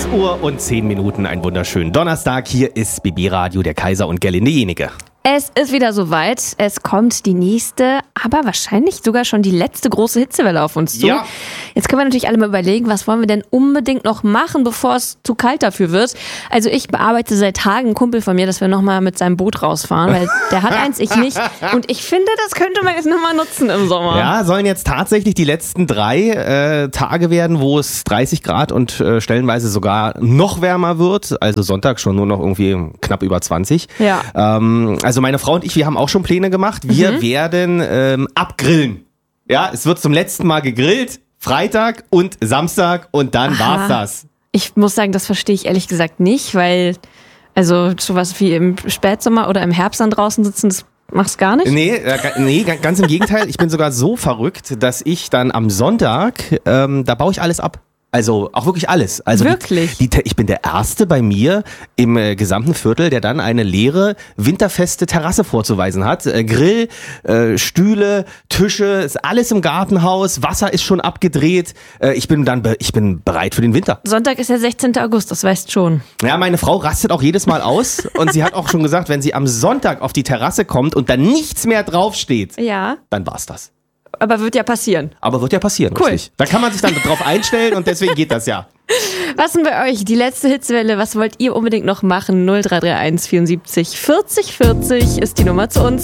8:10 Ein wunderschönen Donnerstag. Hier ist BB Radio, der Kaiser und Gerlinde Jenike. Es ist wieder soweit. Es kommt die nächste, aber wahrscheinlich sogar schon die letzte große Hitzewelle auf uns zu. Ja. Jetzt können wir natürlich alle mal überlegen, was wollen wir denn unbedingt noch machen, bevor es zu kalt dafür wird. Also ich bearbeite seit Tagen einen Kumpel von mir, dass wir nochmal mit seinem Boot rausfahren, weil der hat eins, ich nicht. Und ich finde, das könnte man jetzt nochmal nutzen im Sommer. Ja, sollen jetzt tatsächlich die letzten 3 Tage werden, wo es 30 Grad und stellenweise sogar noch wärmer wird. Also Sonntag schon nur noch irgendwie knapp über 20. Ja. Also meine Frau und ich, wir haben auch schon Pläne gemacht. Wir werden abgrillen. Ja, es wird zum letzten Mal gegrillt. Freitag und Samstag und dann war's das. Ich muss sagen, das verstehe ich ehrlich gesagt nicht, weil also sowas wie im Spätsommer oder im Herbst dann draußen sitzen, das machst gar nicht? Nee, ganz im Gegenteil. Ich bin sogar so verrückt, dass ich dann am Sonntag, da baue ich alles ab. Also auch wirklich alles. Also wirklich? Ich bin der Erste bei mir im gesamten Viertel, der dann eine leere, winterfeste Terrasse vorzuweisen hat. Grill, Stühle, Tische, ist alles im Gartenhaus, Wasser ist schon abgedreht. Ich bin bereit für den Winter. Sonntag ist der 16. August, das weißt schon. Ja, meine Frau rastet auch jedes Mal aus und sie hat auch schon gesagt, wenn sie am Sonntag auf die Terrasse kommt und dann nichts mehr draufsteht, Ja. dann war's das. Aber wird ja passieren. Cool. Richtig. Da kann man sich dann drauf einstellen und deswegen geht das ja. Was sind bei euch die letzte Hitzewelle? Was wollt ihr unbedingt noch machen? 0331 74 40 40 ist die Nummer zu uns.